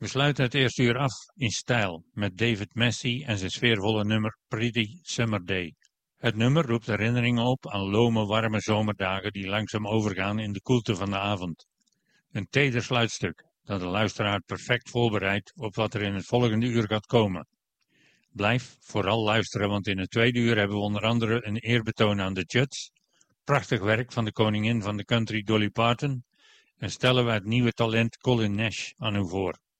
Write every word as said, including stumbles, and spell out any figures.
We sluiten het eerste uur af in stijl met David Massey en zijn sfeervolle nummer Pretty Summer Day. Het nummer roept herinneringen op aan lome, warme zomerdagen die langzaam overgaan in de koelte van de avond. Een teder sluitstuk dat de luisteraar perfect voorbereidt op wat er in het volgende uur gaat komen. Blijf vooral luisteren, want in het tweede uur hebben we onder andere een eerbetoon aan de Judds, prachtig werk van de koningin van de country Dolly Parton en stellen we het nieuwe talent Colin Nash aan u voor.